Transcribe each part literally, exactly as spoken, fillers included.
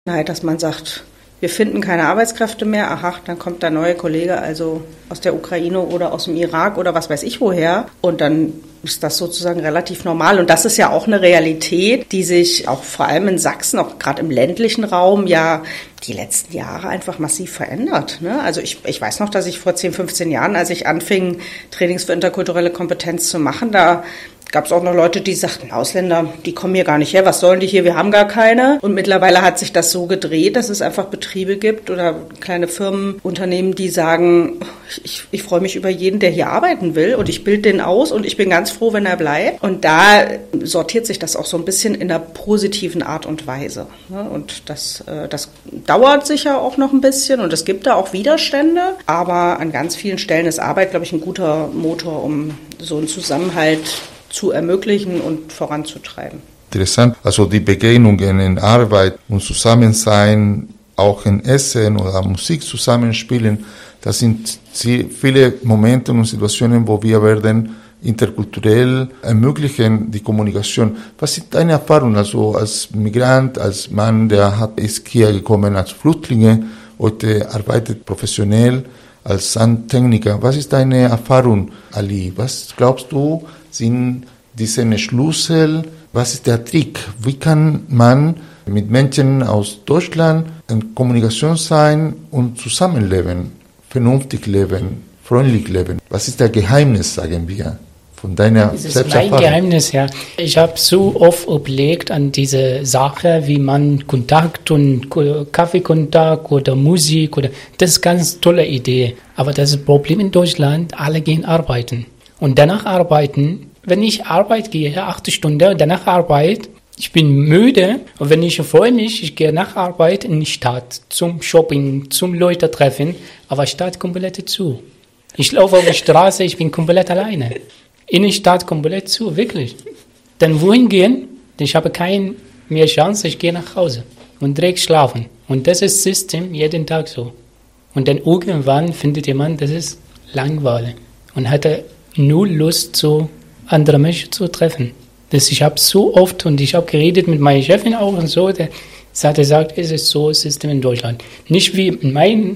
Dass man sagt, wir finden keine Arbeitskräfte mehr, aha, dann kommt der neue Kollege also aus der Ukraine oder aus dem Irak oder was weiß ich woher und dann ist das sozusagen relativ normal und das ist ja auch eine Realität, die sich auch vor allem in Sachsen, auch gerade im ländlichen Raum ja die letzten Jahre einfach massiv verändert. Ne? Also ich, ich weiß noch, dass ich vor zehn, fünfzehn Jahren, als ich anfing, Trainings für interkulturelle Kompetenz zu machen, da gab es auch noch Leute, die sagten, Ausländer, die kommen hier gar nicht her, was sollen die hier, wir haben gar keine. Und mittlerweile hat sich das so gedreht, dass es einfach Betriebe gibt oder kleine Firmen, Unternehmen, die sagen, ich, ich freue mich über jeden, der hier arbeiten will und ich bilde den aus und ich bin ganz froh, wenn er bleibt. Und da sortiert sich das auch so ein bisschen in einer positiven Art und Weise. Und das, das dauert sicher auch noch ein bisschen und es gibt da auch Widerstände, aber an ganz vielen Stellen ist Arbeit, glaube ich, ein guter Motor, um so einen Zusammenhalt zu ermöglichen und voranzutreiben. Interessant, also die Begegnungen in Arbeit und Zusammensein, auch in Essen oder Musik zusammenspielen, das sind viele Momente und Situationen, wo wir werden interkulturell ermöglichen die Kommunikation. Was ist deine Erfahrung, also als Migrant, als Mann, der hat, ist hier gekommen als Flüchtlinge, heute arbeitet professionell als Sandtechniker. Was ist deine Erfahrung, Ali? Was glaubst du, sind diese Schlüssel? Was ist der Trick? Wie kann man mit Menschen aus Deutschland in Kommunikation sein und zusammenleben, vernünftig leben, freundlich leben? Was ist das Geheimnis, sagen wir, von deiner Selbsterfahrung? Das ist mein Geheimnis, ja. Ich habe so oft überlegt an diese Sache, wie man Kontakt und Kaffeekontakt oder Musik oder das ist eine ganz tolle Idee. Aber das Problem in Deutschland, alle gehen arbeiten. Und danach arbeiten, wenn ich Arbeit gehe, acht Stunden, danach Arbeit, ich bin müde. Und wenn ich freue mich, ich gehe nach Arbeit in die Stadt, zum Shopping, zum Leute treffen, aber Stadt komplett zu. Ich laufe auf die Straße, ich bin komplett alleine. In der Stadt komplett zu, wirklich. Dann wohin gehen? Ich habe keine mehr Chance, ich gehe nach Hause und direkt schlafen. Und das ist das System jeden Tag so. Und dann irgendwann findet jemand, das ist langweilig und hatte null Lust, so andere Menschen zu treffen. Das ich habe so oft und ich habe geredet mit meiner Chefin auch und so, der hat gesagt, es ist so ein System in Deutschland. Nicht wie in meinem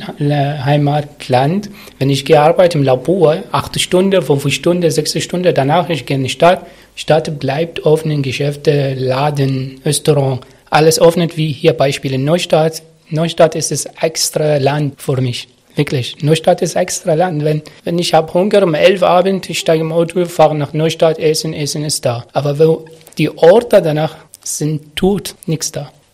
Heimatland, wenn ich gearbeitet im Labor, acht Stunden, fünf Stunden, sechs Stunden, danach ich gehe in die Stadt. Stadt bleibt offen, Geschäfte, Laden, Restaurant, alles offen, wie hier Beispiel in Neustadt. Neustadt ist das extra Land für mich. Wirklich, Neustadt ist extra Land. Wenn, wenn ich habe Hunger um elf Uhr Abend, ich steige im Auto, fahre nach Neustadt, Essen, Essen ist da. Aber wo die Orte danach sind tot, nichts da.